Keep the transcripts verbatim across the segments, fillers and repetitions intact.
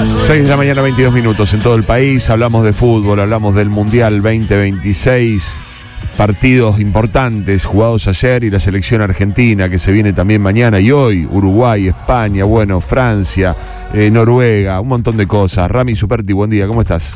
seis de la mañana, veintidós minutos en todo el país. Hablamos de fútbol, hablamos del Mundial veinte veintiséis. Partidos importantes jugados ayer y la selección argentina que se viene también mañana y hoy. Uruguay, España, bueno, Francia, eh, Noruega, un montón de cosas. Rami Superti, buen día, ¿cómo estás?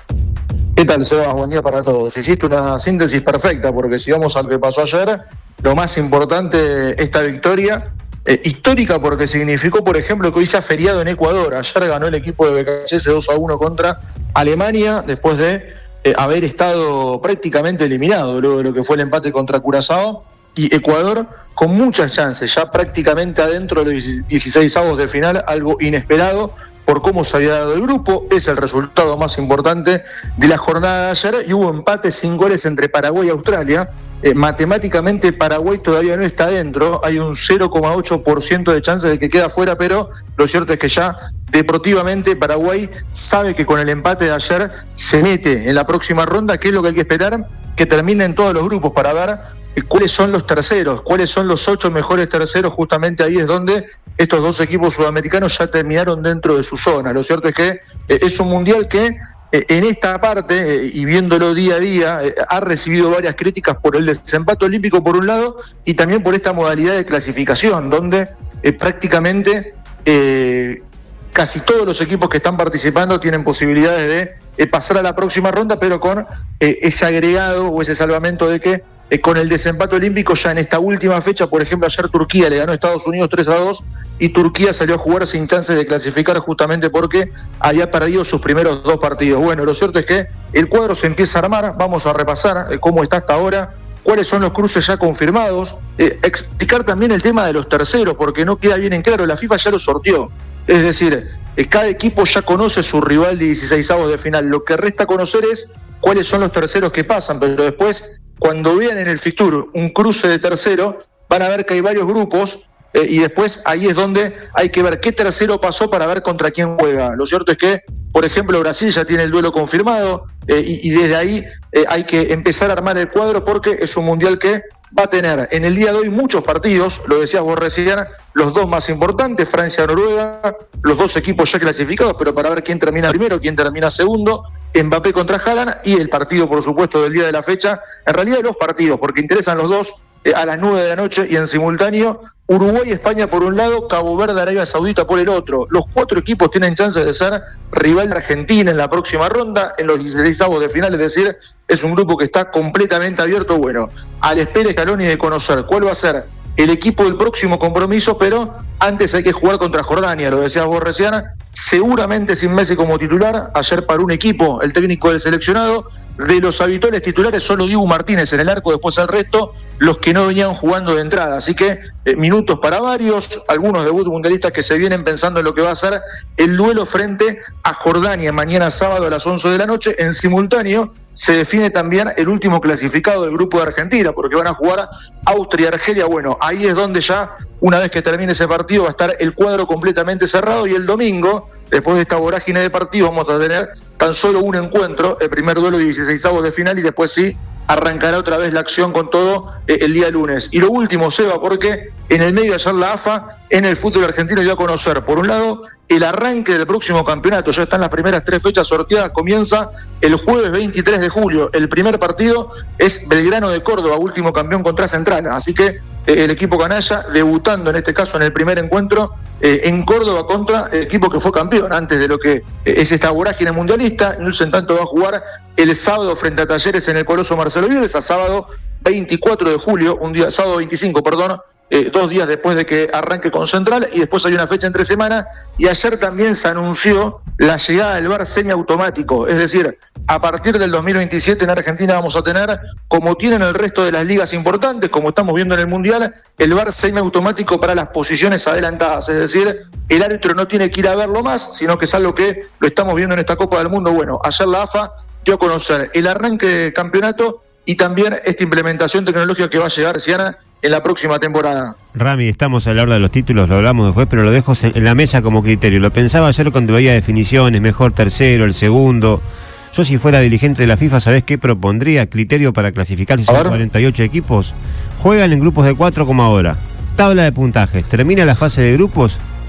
¿Qué tal, Sebas? Buen día para todos. Hiciste una síntesis perfecta, porque si vamos al que pasó ayer, lo más importante, esta victoria eh, histórica, porque significó, por ejemplo, que hoy sea feriado en Ecuador. Ayer ganó el equipo de B K H S dos a uno contra Alemania, después de eh, haber estado prácticamente eliminado, luego de lo que fue el empate contra Curazao, y Ecuador con muchas chances, ya prácticamente adentro de los dieciseisavos de final, algo inesperado por cómo se había dado el grupo. Es el resultado más importante de la jornada de ayer, y hubo empate sin goles entre Paraguay y Australia. Eh, matemáticamente Paraguay todavía no está dentro, hay un cero coma ocho por ciento de chances de que queda fuera, pero lo cierto es que ya deportivamente Paraguay sabe que con el empate de ayer se mete en la próxima ronda, que es lo que hay que esperar, que terminen todos los grupos para ver eh, cuáles son los terceros, cuáles son los ocho mejores terceros. Justamente ahí es donde estos dos equipos sudamericanos ya terminaron dentro de su zona. Lo cierto es que eh, es un mundial que eh, en esta parte, eh, y viéndolo día a día, eh, ha recibido varias críticas por el desempate olímpico por un lado, y también por esta modalidad de clasificación, donde eh, prácticamente eh, casi todos los equipos que están participando tienen posibilidades de eh, pasar a la próxima ronda, pero con eh, ese agregado o ese salvamento de que eh, con el desempate olímpico ya en esta última fecha, por ejemplo, ayer Turquía le ganó a Estados Unidos tres a dos, y Turquía salió a jugar sin chances de clasificar justamente porque había perdido sus primeros dos partidos. Bueno, lo cierto es que el cuadro se empieza a armar. Vamos a repasar eh, cómo está hasta ahora, cuáles son los cruces ya confirmados, eh, explicar también el tema de los terceros, porque no queda bien en claro, la FIFA ya lo sorteó. Es decir, eh, cada equipo ya conoce su rival de dieciseisavos de final. Lo que resta conocer es cuáles son los terceros que pasan, pero después, cuando vean en el fixture un cruce de tercero, van a ver que hay varios grupos, eh, y después ahí es donde hay que ver qué tercero pasó para ver contra quién juega. Lo cierto es que, por ejemplo, Brasil ya tiene el duelo confirmado, eh, y, y desde ahí eh, hay que empezar a armar el cuadro, porque es un mundial que va a tener en el día de hoy muchos partidos, lo decías vos recién, los dos más importantes, Francia-Noruega, los dos equipos ya clasificados, pero para ver quién termina primero, quién termina segundo, Mbappé contra Haaland, y el partido, por supuesto, del día de la fecha, en realidad los partidos, porque interesan los dos, eh, a las nueve de la noche, y en simultáneo, Uruguay y España por un lado, Cabo Verde, Arabia Saudita por el otro. Los cuatro equipos tienen chances de ser rival de Argentina en la próxima ronda, en los dieciseisavos de final, es decir, es un grupo que está completamente abierto. Bueno, a la espera Scaloni de conocer cuál va a ser el equipo del próximo compromiso, pero antes hay que jugar contra Jordania, lo decías vos recién, seguramente sin Messi como titular. Ayer para un equipo, el técnico del seleccionado, de los habituales titulares solo Dibu Martínez en el arco, después el resto, los que no venían jugando de entrada, así que eh, minutos para varios, algunos debut mundialistas que se vienen pensando en lo que va a ser el duelo frente a Jordania mañana sábado a las once de la noche. En simultáneo se define también el último clasificado del grupo de Argentina, porque van a jugar Austria y Argelia. Bueno, ahí es donde ya, una vez que termine ese partido, va a estar el cuadro completamente cerrado, y el domingo, después de esta vorágine de partidos, vamos a tener tan solo un encuentro, el primer duelo de dieciseisavos de final, y después sí arrancará otra vez la acción con todo eh, el día lunes. Y lo último, Seba, porque en el medio de ayer la A F A en el fútbol argentino dio a conocer, por un lado, el arranque del próximo campeonato. Ya están las primeras tres fechas sorteadas, comienza el jueves veintitrés de julio. El primer partido es Belgrano de Córdoba, último campeón contra Central, así que eh, el equipo canalla debutando en este caso en el primer encuentro eh, en Córdoba contra el equipo que fue campeón antes de lo que eh, es esta vorágine mundialista. Nilson tanto va a jugar el sábado frente a Talleres en el Coloso Marcelo Bielsa, sábado veinticuatro de julio, un día, sábado veinticinco, perdón, Eh, dos días después de que arranque con Central, y después hay una fecha entre semana. Y ayer también se anunció la llegada del V A R semiautomático, es decir, a partir del dos mil veintisiete en Argentina vamos a tener, como tienen el resto de las ligas importantes, como estamos viendo en el Mundial, el V A R semiautomático para las posiciones adelantadas, es decir, el árbitro no tiene que ir a verlo más, sino que es algo que lo estamos viendo en esta Copa del Mundo. Bueno, ayer la A F A dio a conocer el arranque del campeonato y también esta implementación tecnológica que va a llegar, Siana, en la próxima temporada. Rami, estamos a la hora de los títulos, lo hablamos después, pero lo dejo en la mesa como criterio. Lo pensaba ayer cuando veía definiciones, mejor tercero, el segundo. Yo, si fuera dirigente de la FIFA, ¿sabés qué propondría? Criterio para clasificar si son cuarenta y ocho equipos. Juegan en grupos de cuatro como ahora. Tabla de puntajes. Termina la fase de grupos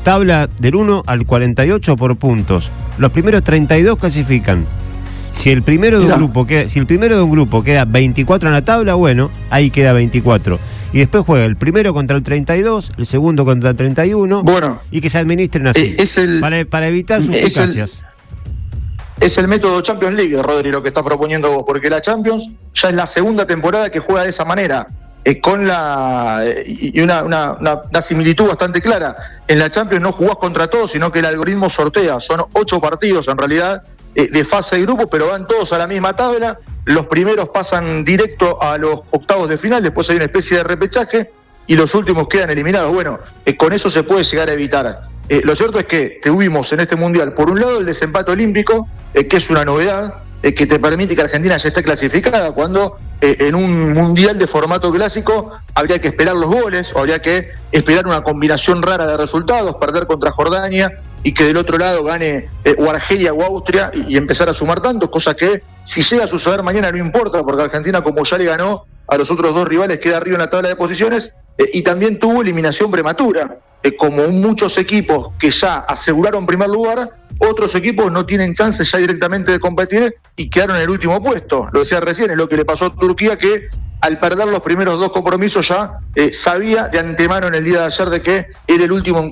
tabla del uno al cuarenta y ocho por puntos. Los primeros treinta y dos clasifican. Si el primero de un grupo queda, si el primero de un grupo queda veinticuatro en la tabla, bueno, ahí queda veinticuatro. Y después juega el primero contra el treinta y dos, el segundo contra el treinta y uno, bueno, y que se administren así, es el, para, para evitar suspicacias. Es el método Champions League, Rodri, lo que está proponiendo vos, porque la Champions ya es la segunda temporada que juega de esa manera, eh, con la eh, y una, una, una, una similitud bastante clara. En la Champions no jugás contra todos, sino que el algoritmo sortea. Son ocho partidos en realidad eh, de fase de grupo, pero van todos a la misma tabla. Los primeros pasan directo a los octavos de final, después hay una especie de repechaje y los últimos quedan eliminados. Bueno, eh, con eso se puede llegar a evitar. Eh, lo cierto es que tuvimos en este Mundial, por un lado, el desempate olímpico, eh, que es una novedad, eh, que te permite que Argentina ya esté clasificada, cuando eh, en un Mundial de formato clásico habría que esperar los goles, o habría que esperar una combinación rara de resultados, perder contra Jordania y que del otro lado gane eh, o Argelia o Austria y, y empezar a sumar tantos, cosa que si llega a suceder mañana no importa, porque Argentina, como ya le ganó a los otros dos rivales, queda arriba en la tabla de posiciones, eh, y también tuvo eliminación prematura. Eh, como muchos equipos que ya aseguraron primer lugar, otros equipos no tienen chance ya directamente de competir y quedaron en el último puesto. Lo decía recién, es lo que le pasó a Turquía, que al perder los primeros dos compromisos ya eh, sabía de antemano en el día de ayer de que era el último